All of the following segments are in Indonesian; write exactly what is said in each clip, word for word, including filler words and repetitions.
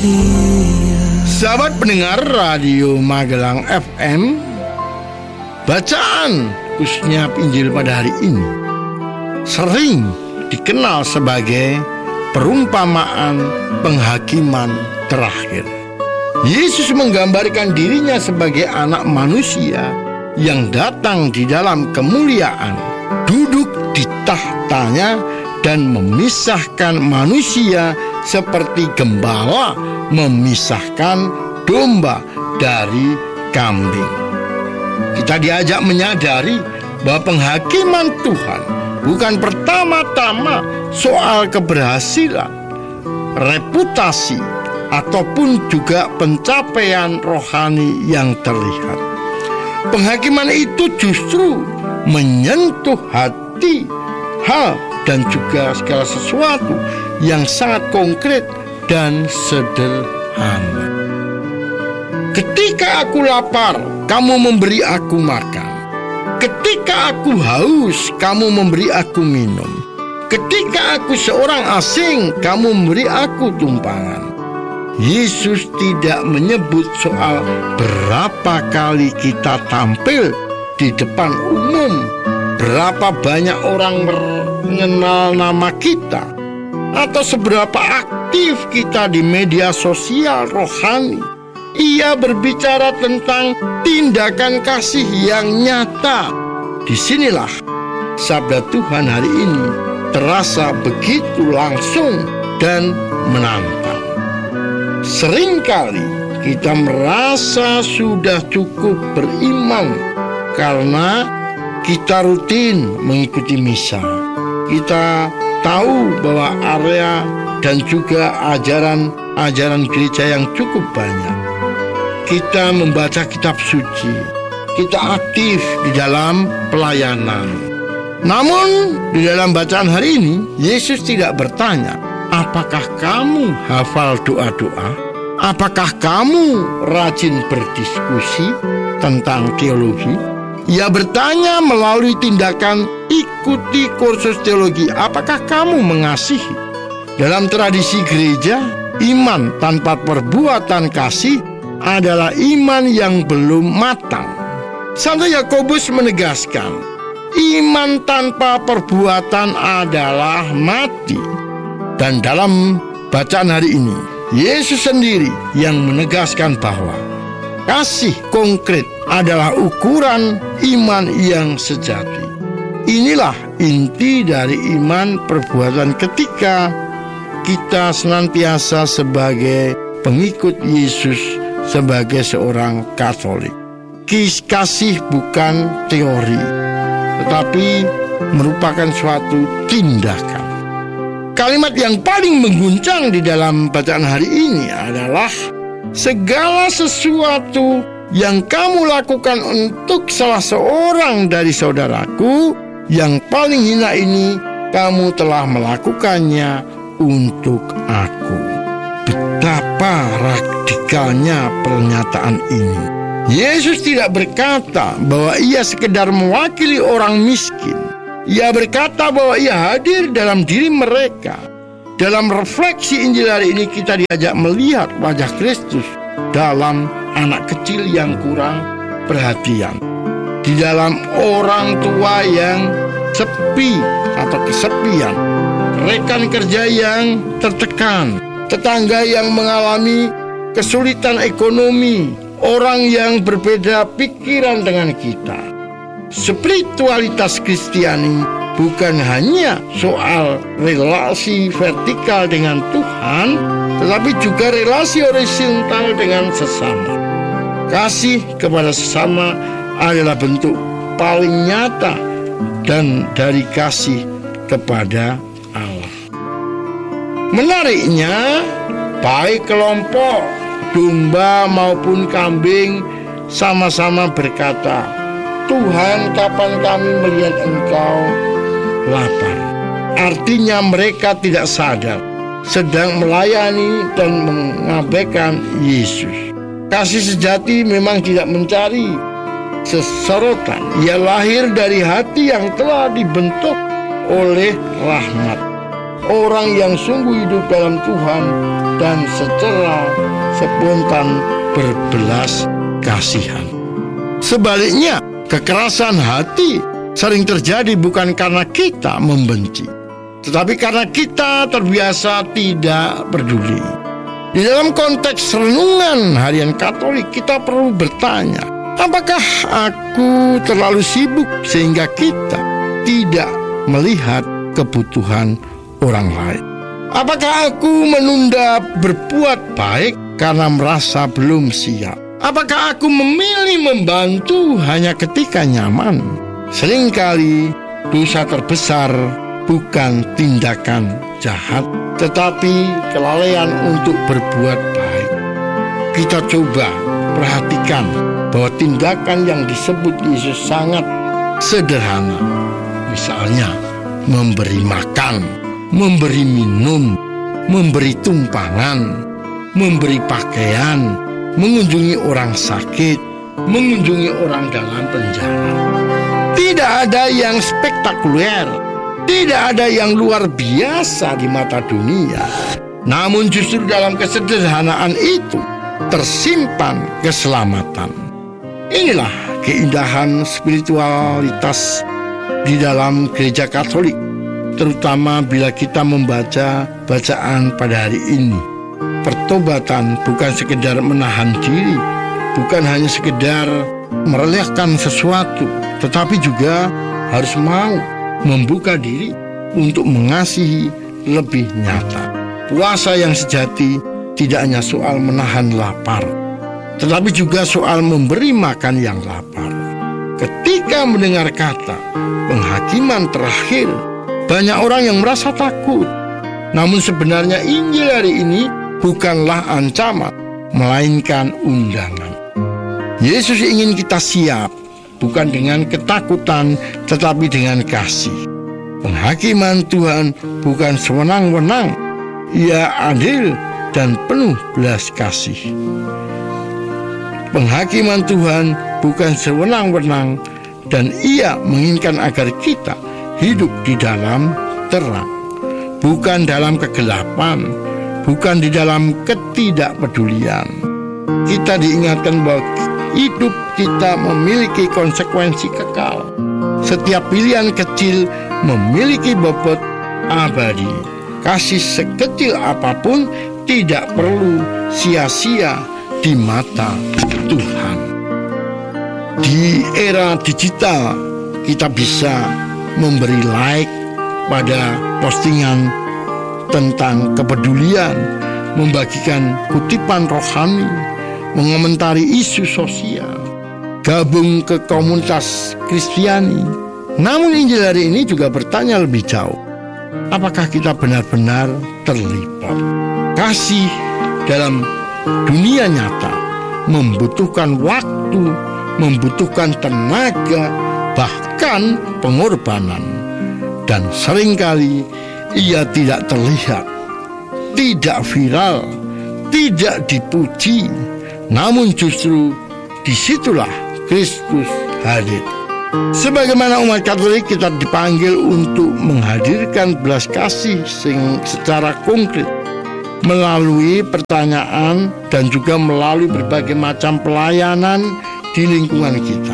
setia. Sahabat pendengar Radio Magelang F M, bacaan khususnya Injil pada hari ini sering dikenal sebagai perumpamaan penghakiman terakhir. Yesus menggambarkan dirinya sebagai anak manusia yang datang di dalam kemuliaan, duduk di tahtanya dan memisahkan manusia seperti gembala memisahkan domba dari kambing. Kita diajak menyadari bahwa penghakiman Tuhan bukan pertama-tama soal keberhasilan, reputasi, ataupun juga pencapaian rohani yang terlihat. Penghakiman itu justru menyentuh hati, hal, dan juga segala sesuatu yang sangat konkret dan sederhana. Ketika aku lapar, kamu memberi aku makan. Ketika aku haus, kamu memberi aku minum. Ketika aku seorang asing, kamu memberi aku tumpangan. Yesus tidak menyebut soal berapa kali kita tampil di depan umum, berapa banyak orang mengenal nama kita, atau seberapa aktif kita di media sosial rohani. Ia berbicara tentang tindakan kasih yang nyata. Disinilah sabda Tuhan hari ini terasa begitu langsung dan menantang. Seringkali kita merasa sudah cukup beriman karena kita rutin mengikuti misa. Kita tahu bahwa area dan juga ajaran-ajaran gereja yang cukup banyak. Kita membaca kitab suci. Kita aktif di dalam pelayanan. Namun di dalam bacaan hari ini Yesus tidak bertanya, apakah kamu hafal doa-doa? Apakah kamu rajin berdiskusi tentang teologi? Ia bertanya melalui tindakan ikuti kursus teologi. Apakah kamu mengasihi? Dalam tradisi gereja, iman tanpa perbuatan kasih adalah iman yang belum matang. Santo Yakobus menegaskan, iman tanpa perbuatan adalah mati. Dan dalam bacaan hari ini, Yesus sendiri yang menegaskan bahwa kasih konkret adalah ukuran iman yang sejati. Inilah inti dari iman perbuatan ketika kita senantiasa sebagai pengikut Yesus, sebagai seorang Katolik. Kasih bukan teori, tetapi merupakan suatu tindakan. Kalimat yang paling mengguncang di dalam bacaan hari ini adalah segala sesuatu yang kamu lakukan untuk salah seorang dari saudaraku yang paling hina ini, kamu telah melakukannya untuk aku. Betapa radikalnya pernyataan ini. Yesus tidak berkata bahwa ia sekedar mewakili orang miskin. Ia berkata bahwa ia hadir dalam diri mereka. Dalam refleksi Injil hari ini kita diajak melihat wajah Kristus dalam anak kecil yang kurang perhatian, di dalam orang tua yang sepi atau kesepian, rekan kerja yang tertekan, tetangga yang mengalami kesulitan ekonomi, orang yang berbeda pikiran dengan kita. Spiritualitas Kristiani bukan hanya soal relasi vertikal dengan Tuhan, tetapi juga relasi horizontal dengan sesama. Kasih kepada sesama adalah bentuk paling nyata dan dari kasih kepada Allah. Menariknya, baik kelompok domba maupun kambing sama-sama berkata, Tuhan, kapan kami melihat Engkau lapar? Artinya mereka tidak sadar sedang melayani dan mengabaikan Yesus. Kasih sejati memang tidak mencari sesorotan. Ia lahir dari hati yang telah dibentuk oleh rahmat. orang yang sungguh hidup dalam Tuhan dan secara spontan berbelas kasihan. Sebaliknya, kekerasan hati sering terjadi bukan karena kita membenci, tetapi karena kita terbiasa tidak peduli. Di dalam konteks renungan harian Katolik, kita perlu bertanya, apakah aku terlalu sibuk sehingga kita tidak melihat kebutuhan orang lain? Apakah aku menunda berbuat baik karena merasa belum siap? Apakah aku memilih membantu hanya ketika nyaman? Seringkali dosa terbesar bukan tindakan jahat, tetapi kelalaian untuk berbuat baik. Kita coba perhatikan bahwa tindakan yang disebut Yesus sangat sederhana. Misalnya, memberi makan, memberi minum, memberi tumpangan, memberi pakaian, mengunjungi orang sakit, mengunjungi orang dalam penjara. Tidak ada yang spektakuler, tidak ada yang luar biasa di mata dunia. Namun justru dalam kesederhanaan itu tersimpan keselamatan. Inilah keindahan spiritualitas di dalam gereja Katolik, terutama bila kita membaca bacaan pada hari ini. Pertobatan bukan sekedar menahan diri, bukan hanya sekedar merelakan sesuatu, tetapi juga harus mau membuka diri untuk mengasihi lebih nyata. Puasa yang sejati tidak hanya soal menahan lapar, tetapi juga soal memberi makan yang lapar. Ketika mendengar kata penghakiman terakhir, banyak orang yang merasa takut. Namun sebenarnya Injil hari ini bukanlah ancaman, melainkan undangan. Yesus ingin kita siap, bukan dengan ketakutan, tetapi dengan kasih. Penghakiman Tuhan bukan sewenang-wenang, Ia adil dan penuh belas kasih. Penghakiman Tuhan bukan sewenang-wenang, dan Ia menginginkan agar kita hidup di dalam terang, bukan dalam kegelapan, bukan di dalam ketidakpedulian. Kita diingatkan bahwa hidup kita memiliki konsekuensi kekal. Setiap pilihan kecil memiliki bobot abadi. Kasih sekecil apapun tidak perlu sia-sia di mata Tuhan. Di era digital, kita bisa memberi like pada postingan tentang kepedulian, membagikan kutipan rohani, mengomentari isu sosial, gabung ke komunitas Kristiani. Namun Injil hari ini juga bertanya lebih jauh, apakah kita benar-benar terlibat? Kasih dalam dunia nyata membutuhkan waktu, membutuhkan tenaga, bahkan pengorbanan. Dan seringkali ia tidak terlihat, tidak viral, tidak dipuji. Namun justru disitulah Kristus hadir. Sebagaimana umat Katolik, kita dipanggil untuk menghadirkan belas kasih secara konkret melalui pertanyaan dan juga melalui berbagai macam pelayanan di lingkungan kita.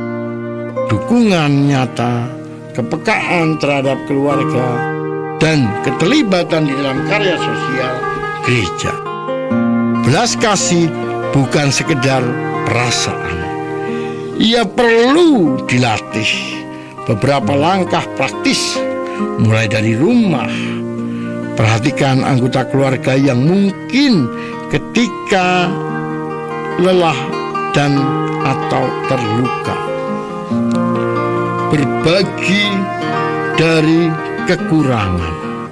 Dukungan nyata, kepekaan terhadap keluarga, dan keterlibatan di dalam karya sosial gereja. Belas kasih bukan sekedar perasaan. Ia perlu dilatih. Beberapa langkah praktis, mulai dari rumah. Perhatikan anggota keluarga yang mungkin ketika lelah dan atau terluka. Berbagi dari kekurangan.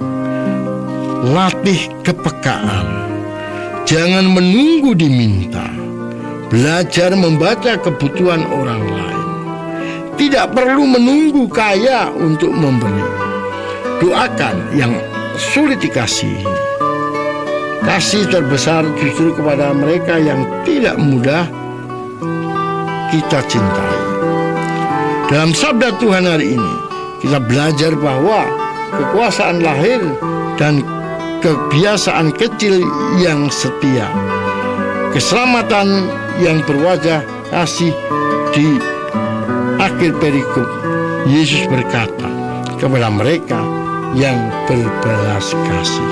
Latih kepekaan. Jangan menunggu diminta. Belajar membaca kebutuhan orang lain. Tidak perlu menunggu kaya untuk memberi. Doakan yang sulit dikasihi. Kasih terbesar justru kepada mereka yang tidak mudah kita cintai. Dalam sabda Tuhan hari ini, kita belajar bahwa kekuasaan lahir dan kebiasaan kecil yang setia, keselamatan yang berwajah kasih. Di akhir perikop, Yesus berkata kepada mereka yang berbelas kasih,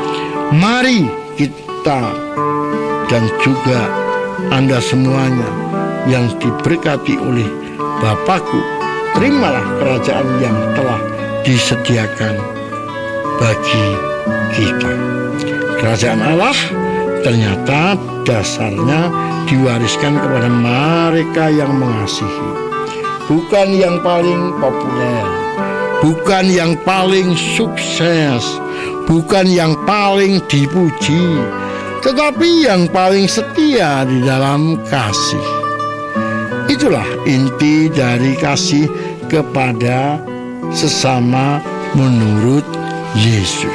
mari kita dan juga Anda semuanya yang diberkati oleh Bapakku, terimalah kerajaan yang telah disediakan bagi kita. Kerajaan Allah ternyata dasarnya diwariskan kepada mereka yang mengasihi, bukan yang paling populer, bukan yang paling sukses, bukan yang paling dipuji, tetapi yang paling setia di dalam kasih. Itulah inti dari kasih kepada sesama menurut Yesus.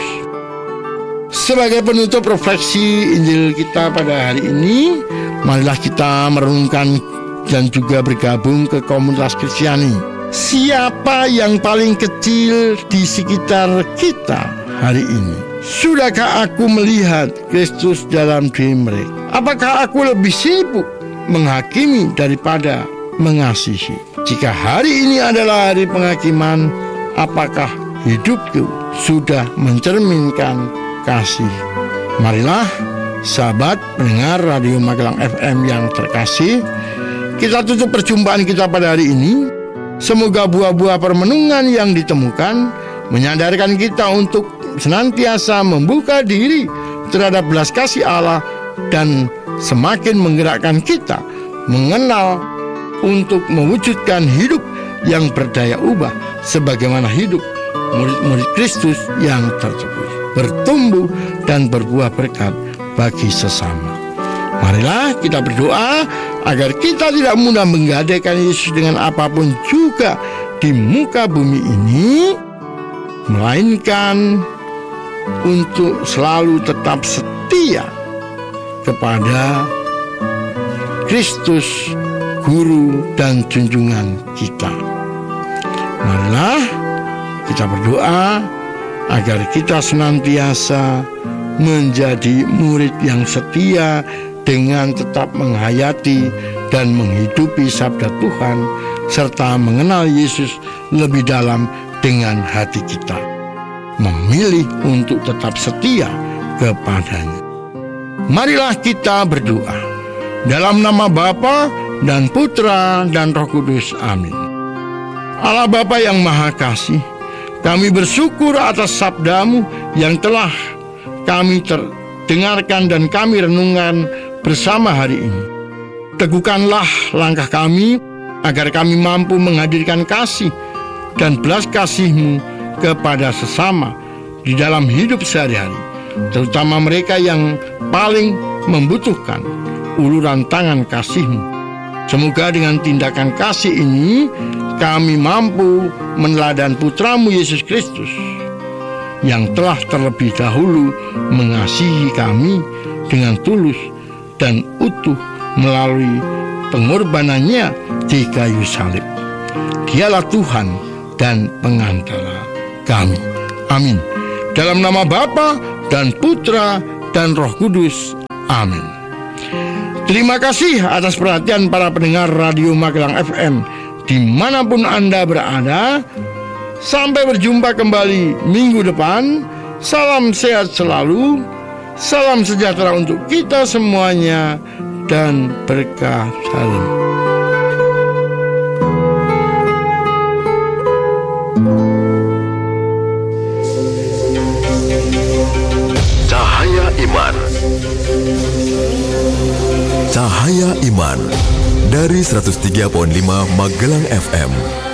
Sebagai penutup refleksi Injil kita pada hari ini, marilah kita merenungkan dan juga bergabung ke komunitas Kristiani. Siapa yang paling kecil di sekitar kita hari ini? Sudahkah aku melihat Kristus dalam diri mereka? Apakah aku lebih sibuk menghakimi daripada mengasihi? Jika hari ini adalah hari penghakiman, apakah hidupku sudah mencerminkan kasih? Marilah sahabat pendengar Radio Magelang F M yang terkasih, kita tutup perjumpaan kita pada hari ini. Semoga buah-buah permenungan yang ditemukan menyadarkan kita untuk senantiasa membuka diri terhadap belas kasih Allah dan semakin menggerakkan kita mengenal untuk mewujudkan hidup yang berdaya ubah sebagaimana hidup murid-murid Kristus yang tertebus, bertumbuh dan berbuah berkat bagi sesama. Marilah kita berdoa agar kita tidak mudah menggadaikan Yesus dengan apapun juga di muka bumi ini, melainkan untuk selalu tetap setia kepada Kristus, Guru dan junjungan kita. Marilah kita berdoa agar kita senantiasa menjadi murid yang setia dengan tetap menghayati dan menghidupi sabda Tuhan serta mengenal Yesus lebih dalam dengan hati kita, memilih untuk tetap setia kepadanya. Marilah kita berdoa dalam nama Bapa dan Putra dan Roh Kudus. Amin. Allah Bapa yang Maha Kasih, kami bersyukur atas sabda-Mu yang telah kami terdengarkan dan kami renungkan bersama hari ini. Teguhkanlah langkah kami agar kami mampu menghadirkan kasih dan belas kasih-Mu kepada sesama di dalam hidup sehari-hari, terutama mereka yang paling membutuhkan uluran tangan kasih-Mu. Semoga dengan tindakan kasih ini kami mampu meneladan Putra-Mu Yesus Kristus yang telah terlebih dahulu mengasihi kami dengan tulus dan utuh melalui pengorbanannya di kayu salib. Dialah Tuhan dan pengantara kami. Amin. Dalam nama Bapa dan Putra dan Roh Kudus. Amin. Terima kasih atas perhatian para pendengar Radio Magelang F M dimanapun Anda berada. Sampai berjumpa kembali minggu depan. Salam sehat selalu, salam sejahtera untuk kita semuanya, dan berkah salam. Cahaya Iman. Cahaya Iman dari seratus tiga koma lima Magelang F M.